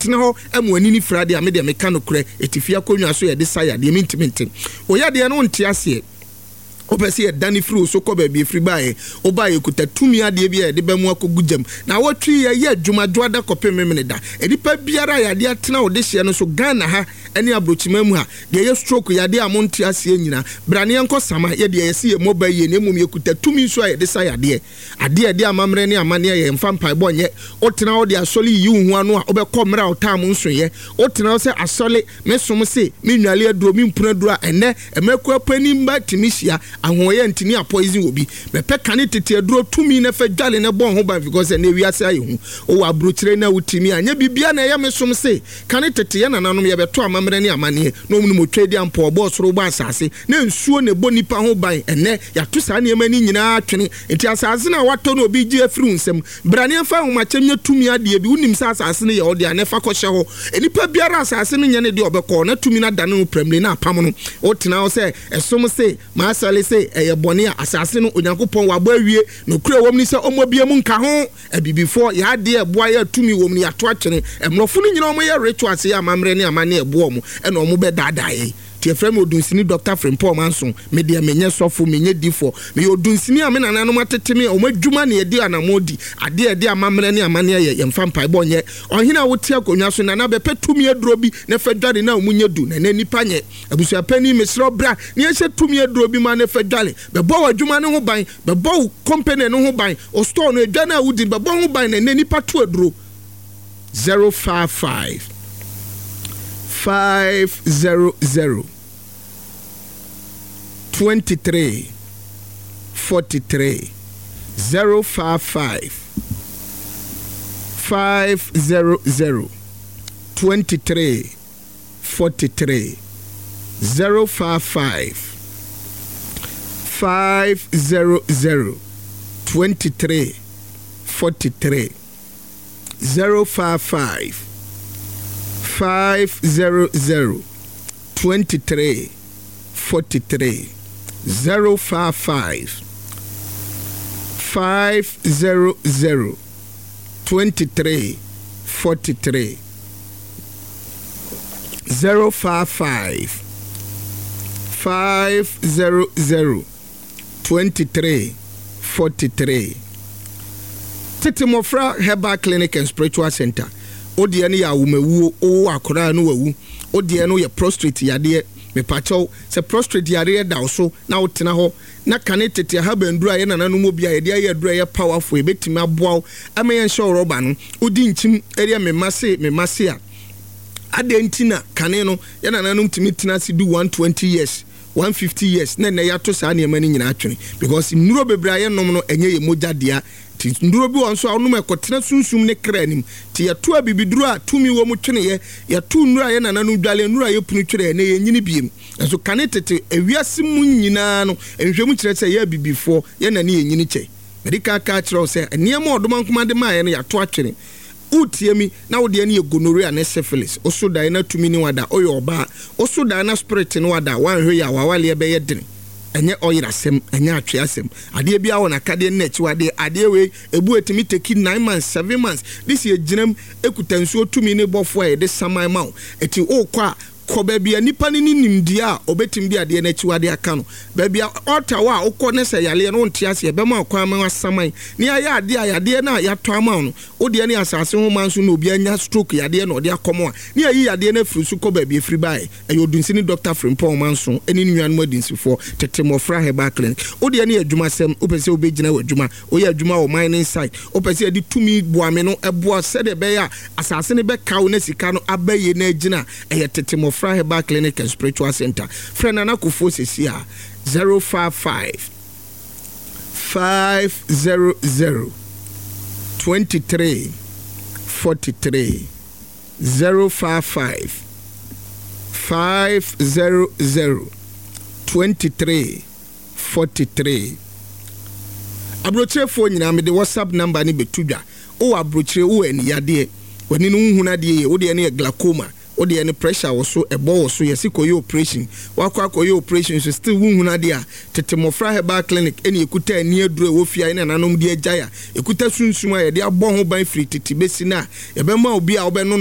tena ho emu ani ni frade a me de meka no kure etifia konwa so ye de saya de mintimenti oya de no ntia se opese ye dani fru so ko ba bi fri bae obaye kuta tumi ade bia de ba mu akogujam na wotwi ye adwumadwo ada kopem memene da edipa biara ya de atena ode hye no so Ghana ha ene abrochima mu ha de ye stroke ya de amonti ase nyina brane enko sama ye de ye se ye mobile ye nemum ye kuta tumi so ye de sa ya de ade de amamre ne amane ye mfa mpai bonye otena ode asole yi hu anu a obekọ mra otam nso ye otena se asole mesom se menwale aduro mimpuna duro ene emekọ pani mba timisia ahoye ntini a poison obi me pe kane tete aduro tumi na fa dwale ne bon ho ban because na wiase aye hu o wa brochire na utimi anya bibia na ye mesom se kane tete ye nananom ye beto amamre ne amane no mu mo twedi ampo obo soro ba asase na nsuo ne bo nipa ho ban ene ya to sa ne mani nyina atwene enti asase na wato no obi gi afiri nsem brane fa ho machemnya tumi ade bi unim sa asase ne ye ode ane fa ko hye ho enipa biara asase ne nyane de obekọ na tumi na dane no premle na apam no o tena ho se esom se ma asale se eye bone a asase no onyankopon wabo awie no kure wom ni se omobiam nka ho before ya de eboa ya tumi wom ni ato akyene emrofo ni nyina omo ye rituals ya amamre ne amane eboa omo ena omo be dadaye tie frem odunsini Dr. Frimpong Manson me de menye sofo menye difo me odunsini a me nananom ateteme o madwuma ne edi anamodi ade amamre ne amane ye yemfa mpai bonye ohina wote akonwa so nana bepe tumi aduro bi ne fedwale na omunye du na nipa nye abusua pani mesro bra ne ye tumi aduro bi ma ne fedwale bebo wadwuma ne ho ban bebo company ne ho ban o store no edwa na wudi bebo ho ban na nipa to aduro 055 500 23 43 055 500 23 43 055 500 23 43 055 500 23 43 055 500 23 43 055 500 23 43 Tete Mofra Herbal Clinic and Spiritual Center. Odi ene ya wumewu o akora no wawu. Odi ene ye prostrate yade me pacho se prostrate yade da so na wotena ho na kane tete ha bandura ye nananom obi a ye adura ye powerful e betimi aboa amaye nso roba no odi nchim area me mase a adentina kane no ye nananom timi tina si do 120 years 150 years na ya to sa ne mani nyina atwene because nnuro bebra ye nom no enye ye moja dia nduro bi won so awonum ekotena sunsum ne kranim ti ya to abibiduro a tumi wo mu twene ye ya to nnuro ye nananom dwale nnuro ye punu twere ne ye nyini biem so kane tete ewiase mu nyina no enhwemu kire se ye bibifo ye na ne ye nyini che medical ka kire se eniema odoma nkomade ma ye no ya to atwene utiemi na wode ne ye gonorrhea ne syphilis osoda na tumi ni wada oyo oba osoda na spirit ni wada wanhwe ya wawale be ye dene enye oyirasem enye atweasem ade bia wona kade na chiwade ade we ebu etimi teki 9 months 7 months this year ginam ekutansuo tumi ne bofo e de saman ma eti okwa koba bia nipa ni nimdia a obetim bia de na chiwade aka no ba bia otawa okọ ne se yale no ntiase e be ma kwa ma saman ni aya ade na ya to ama no ode ne asase ho manso na obi anya stroke yade na ode akomo a ni ayi yade na frisu koba bia fri bae ayodunsini Dr. Frimpong Manson eni nnuan madinsifo Tete Mofra Herbal Clinic ode ne adwuma sem opese obegina wadwuma oye adwuma o mining site opese edi tumi boame no eboa sede be ya asase ne be kawo na sika no abaye na agina eye Tete Mofra Herbal Clinic and Spiritual Center. Friend Anakufo Sesia 055 500 23 43 055 500 23 43 Abrochire phone nyina me de WhatsApp number ni betudwa o abrochire wo ani yade wani no nhuna de wo de ne glaucoma odi any pressure wo so ebo wo so yesi koyo operation wakwa koyo operation so still wunhuna dia Tete Mofra Herbal Clinic eni ekuta ani aduro wo fia ina nanom dia jaya ekuta sunsuma ye dia abɔ ho ban free titi besi na ye be ma obi a wo be no